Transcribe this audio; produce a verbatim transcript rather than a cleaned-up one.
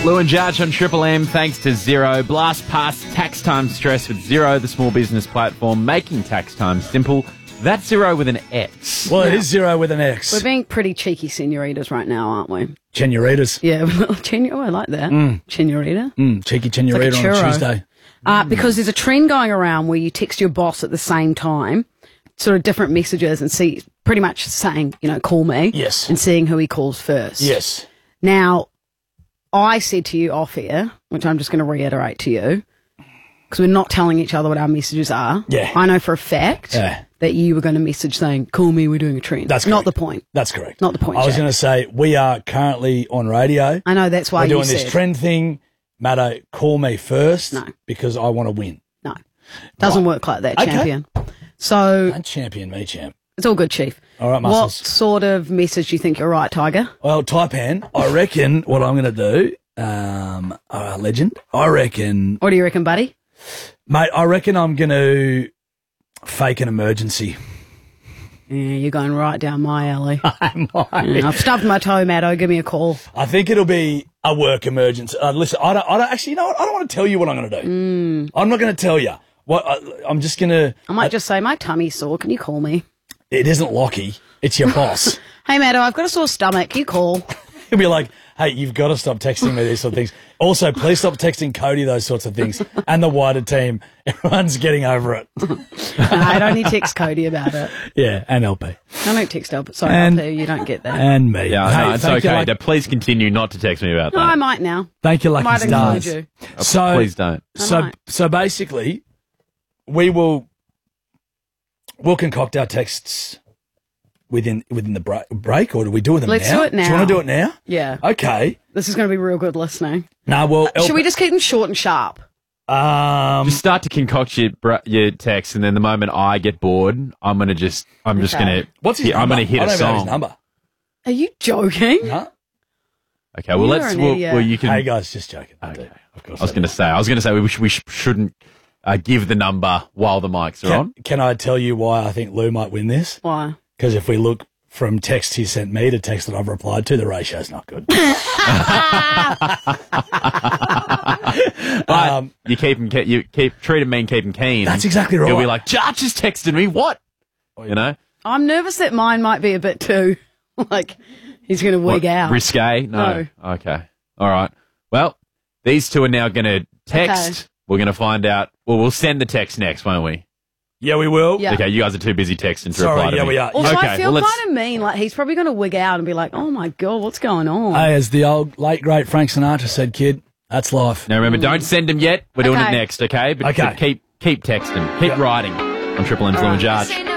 Lou and Judge on Triple M, thanks to Xero. Blast past tax time stress with Xero, the small business platform making tax time simple. That's Xero with an X. Well, it is Xero with an X. We're being pretty cheeky senoritas right now, aren't we? Senoritas. Yeah, Senor, I like that. Mm. Senorita. Mm, cheeky senorita like a on a churro. Tuesday. Uh, because there's a trend going around where you text your boss at the same time, sort of different messages, and see pretty much saying, you know, call me. Yes. And seeing who he calls first. Yes. Now, I said to you off air, which I'm just going to reiterate to you, because we're not telling each other what our messages are. Yeah. I know for a fact Yeah. that you were going to message saying, call me, we're doing a trend. That's not correct. the point. That's correct. Not the point, I was Jack. going to say, we are currently on radio. I know, that's why We're you doing this said. trend thing. Matto, call me first. No. Because I want to win. No. Doesn't Right. work like that, Okay. champion. So, Don't champion me, champ. it's all good, Chief. All right, What muscles. sort of message do you think you're right, Tiger? Well, Taipan, I reckon what I'm going to do, um, uh, legend, I reckon, What do you reckon, buddy? mate, I reckon I'm going to fake an emergency. Yeah, you're going right down my alley. I might. Yeah, I've stubbed my toe, Matto. Give me a call. I think it'll be a work emergency. Uh, listen, I don't, I don't, actually, you know what? I don't want to tell you what I'm going to do. Mm. I'm not going to tell you. What, I, I'm just going to, I might just say, my tummy's sore. Can you call me? it isn't Lockie, it's your boss. Hey, Matto, I've got a sore stomach. You call. He'll be like, hey, you've got to stop texting me these sort of things. Also, please stop texting Cody those sorts of things. And the wider team. Everyone's getting over it. No, I only text Cody about it. Yeah, and L P. I don't text L P. Sorry, And- L P, you don't get that. And me. Yeah, Hey, no, it's thank you, okay. Lucky- to please continue not to text me about no, I that. might now. Thank you, Lucky Might include Stars. you. So, Please don't. So, might. so basically, we will we'll concoct our texts within within the break, break or do we do them Let's now? do it Do you now. want to do it now? Yeah. Okay. This is going to be real good listening. Now, well, Should we just keep them short and sharp? um, Just start to concoct your, br- your text, and then the moment I get bored, I'm gonna just, I'm just Okay. gonna, what's his yeah, I'm number? gonna hit I a don't even have his song. number. Are you joking? No? Okay, well You're let's, an well, idiot. well you can. Hey guys, just joking. I do. Okay. Of course. I was gonna say, I was gonna say we, sh- we sh- shouldn't uh, give the number while the mics are Can, on. can I tell you why I think Lou might win this? Why? Because if we look from text he sent me to text that I've replied to, the ratio's not good. But um, you keep him, ke- you keep treat him mean, keep him keen. That's exactly right. He'll be like, Judge just texted me. What? You know, I'm nervous that mine might be a bit too, like, he's going to wig What, out. risque? No. Okay. All right. Well, these two are now going to text. Okay. We're going to find out. Well, we'll send the text next, won't we? yeah, we will. Yeah. Okay. You guys are too busy texting to Sorry, reply to yeah, me. we are. Also, Okay, I feel well, let's- kind of mean. Like, he's probably going to wig out and be like, oh, my God, what's going on? Hey, as the old late great Frank Sinatra said, kid, that's life. Now remember, don't send them yet. We're doing it Okay. next, okay? But, Okay. but keep keep texting, keep Yep. writing on Triple M's Lou and Judge.